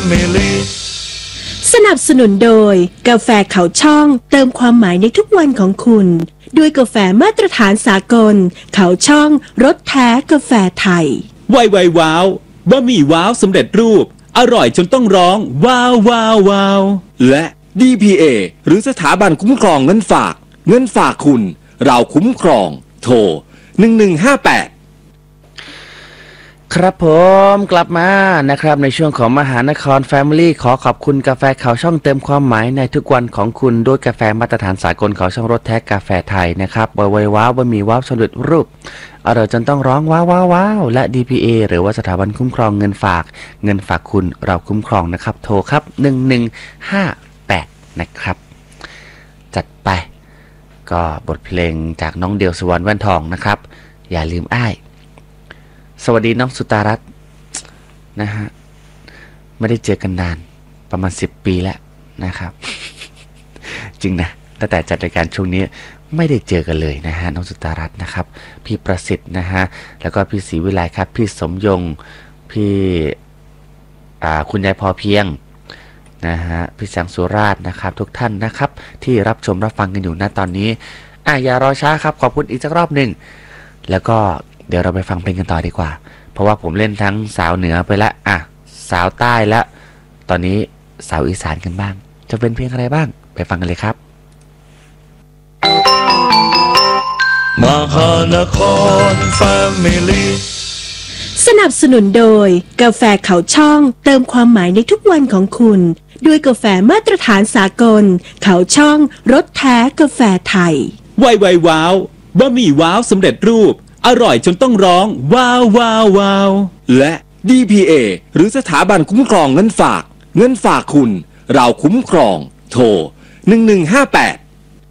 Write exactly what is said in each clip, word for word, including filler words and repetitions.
Family สนับสนุนโดยกาแฟเขาช่องเติมความหมายในทุกวันของคุณด้วยกาแฟมาตรฐานสากลเขาช่องรสแท้กาแฟไทยไวไวว้าวบะหมี่ว้าวสำเร็จรูปอร่อยจนต้องร้องว้าวว้าวว้าวและ ดี พี เอ หรือสถาบันคุ้มครองเงินฝากเงินฝากคุณเราคุ้มครองโทรหนึ่งหนึ่งห้าแปดครับผมกลับมานะครับในช่วงของมหานคร Family ขอขอบคุณกาแฟเขาช่องเติมความหมายในทุกวันของคุณด้วยกาแฟมาตรฐานสากลเขาช่องรสแท้กาแฟไทยนะครับไวไวว้าวบะหมี่ว้าวสำเร็จรูปอร่อยจนต้องร้องว้าวว้าวว้าวและ ดี พี เอ หรือว่าสถาบันคุ้มครองเงินฝากเงินฝากคุณเราคุ้มครองนะครับโทรครับหนึ่งหนึ่งห้าแปดนะครับจัดไปก็บทเพลงจากน้องเดียวสุวรรณแว่นทองนะครับอย่าลืมอ้ายสวัสดีน้องสุตารัตน์นะฮะไม่ได้เจอกันนานประมาณสิบปีแล้วนะครับ จริงนะตั้งแต่จัดรายการช่วงนี้ไม่ได้เจอกันเลยนะฮะน้องสุตารัตน์นะครับพี่ประสิทธิ์นะฮะแล้วก็พี่ศรีวิไลครับพี่สมยงพี่อ่าคุณยายพอเพียงนะฮะพี่แสงสุราษฎร์นะครับทุกท่านนะครับที่รับชมรับฟังกันอยู่ณตอนนี้อ่ะอย่ารอช้าครับขอบคุณอีกสักรอบหนึ่งแล้วก็เดี๋ยวเราไปฟังเพลงกันต่อดีกว่าเพราะว่าผมเล่นทั้งสาวเหนือไปแล้วอ่ะสาวใต้แล้วตอนนี้สาวอีสานกันบ้างจะเป็นเพลงอะไรบ้างไปฟังกันเลยครับมหานคร Family สนับสนุนโดยกาแฟเขาช่องเติมความหมายในทุกวันของคุณด้วยกาแฟมาตรฐานสากลเขาช่องรสแท้กาแฟไทยไวไวว้าวบะหมี่ว้าวสำเร็จรูปอร่อยจนต้องร้องว้าวว้าวว้าวและ ดี พี เอ หรือสถาบันคุ้มครองเงินฝากเงินฝากคุณเราคุ้มครองโทรหนึ่งหนึ่งห้าแปด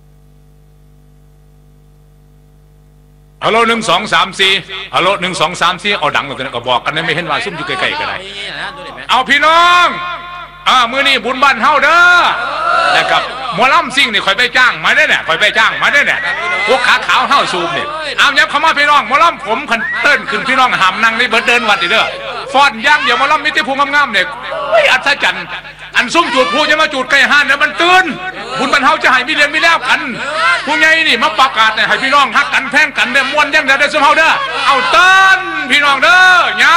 ฮัลโหลหนึ่งสองสามสี่ฮัลโหลหนึ่งสองสามสี่เอาดังกันก็บอกกันนะไม่เห็นว่าซุ่มอยู่ไกลๆก็ได้เอาพี่น้องอ่ามื้อนี้บุญบ้านเฮาเด้อนะครับหมอลำซิ่งนี่ข่อยไปจ้างมาได้เนี่ยข่อยไปจ้างมาได้เนี่ยพวกขาขาวเฮาซูมเนี่ยเอายับเข้ามาพี่น้องหมอลำผมขันเต้นขึ้นพี่น้องหามนั่งนี่เบิดเดินวัดอีเด้อฟ้อนย่างเดี๋ยวหมอลำมิตรภูงามๆเนี่ยไม่อัศจรรย์อันซุ่มจูดผู้จะมาจูดไก่ห่านเนี่ยมันตื่นบุญบ้านเฮาจะให้มีเรียนมีแล้วกันผู้ใหญ่นี่มาประกาศเนี่ยให้พี่น้องฮักกันแพงกันเนี่ยม่วนยังเด้อได้ซุ่มเฮาเด้อเอาเต้นพี่น้องเด้อ